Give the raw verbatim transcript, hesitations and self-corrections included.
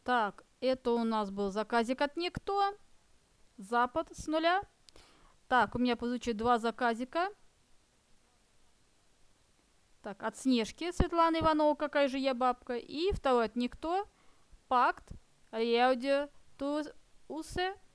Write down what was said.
Так, это у нас был заказик от Никто. Запад с нуля. Так, у меня звучит два заказика. Так, от Снежки Светланы Ивановой, какая же я бабка. И второй от Никто. Пакт Реаудио Тусе